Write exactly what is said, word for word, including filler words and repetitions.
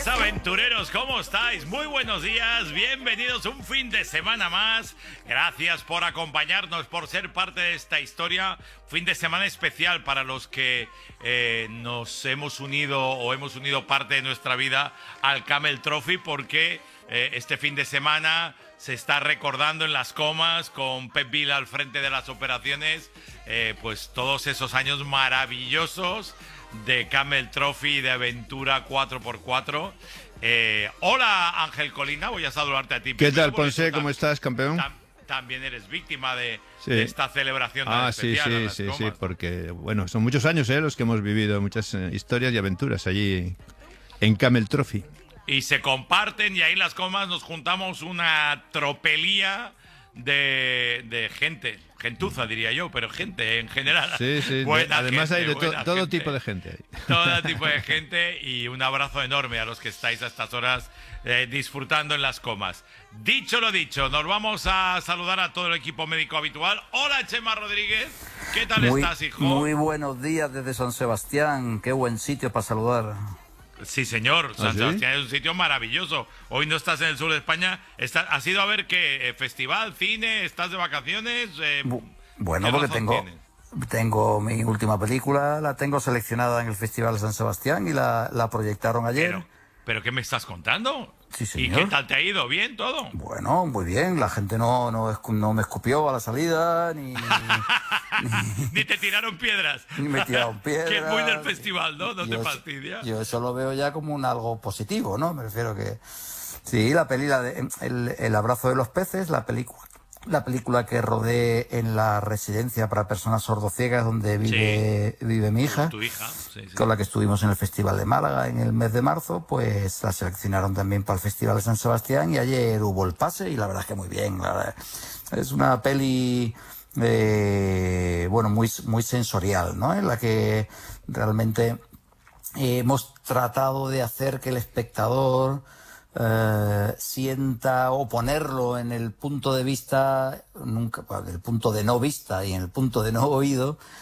días, aventureros, ¿cómo estáis? Muy buenos días, bienvenidos un fin de semana más. Gracias por acompañarnos, por ser parte de esta historia. Fin de semana especial para los que eh, nos hemos unido o hemos unido parte de nuestra vida al Camel Trophy, porque eh, este fin de semana se está recordando en Las Comas, con Pep Vila al frente de las operaciones, eh, pues todos esos años maravillosos de Camel Trophy, de aventura cuatro por cuatro. Eh, hola Ángel Colina, voy a saludarte a ti. ¿Qué tal, Ponce? ¿Cómo estás, campeón? Tam, también eres víctima de, sí. de esta celebración tan ah, especial. Sí, sí, sí, sí, porque bueno, son muchos años eh, los que hemos vivido muchas eh, historias y aventuras allí en Camel Trophy. Y se comparten, y ahí en Las Comas nos juntamos una tropelía de, de gente, gentuza diría yo, pero gente en general. Sí, sí, buena además gente, hay de to todo gente, tipo de gente. Todo tipo de gente, y un abrazo enorme a los que estáis a estas horas eh, disfrutando en Las Comas. Dicho lo dicho, nos vamos a saludar a todo el equipo médico habitual. Hola, Chema Rodríguez, ¿qué tal muy, estás, hijo? Muy buenos días desde San Sebastián, qué buen sitio para saludar. Sí, señor, San ¿Ah, sí? Sebastián es un sitio maravilloso. Hoy no estás en el sur de España. Está, ¿has ido a ver qué? ¿Festival, cine? ¿Estás de vacaciones? Eh, bueno, porque tengo, tengo mi última película, la tengo seleccionada en el Festival de San Sebastián y la, la proyectaron ayer. Pero, ¿Pero qué me estás contando? Sí, señor. ¿Y qué tal te ha ido? ¿Bien todo? Bueno, muy bien. La gente no, no, no me escupió a la salida, ni... ni, ni te tiraron piedras. Ni me tiraron piedras. Que es muy del festival, ¿no? No yo, te fastidia. Yo eso lo veo ya como un algo positivo, ¿no? Me refiero que... Sí, la peli, la de, el, el abrazo de los peces, la película... La película que rodé en la residencia para personas sordociegas donde vive, sí, vive mi hija, tu hija sí, sí. Con la que estuvimos en el Festival de Málaga en el mes de marzo, pues la seleccionaron también para el Festival de San Sebastián y ayer hubo el pase y la verdad es que muy bien. La verdad, es una peli eh, bueno muy, muy sensorial, ¿no? En la que realmente eh, hemos tratado de hacer que el espectador Uh, sienta o ponerlo en el punto de vista, nunca, bueno, el punto de no vista y en el punto de no oído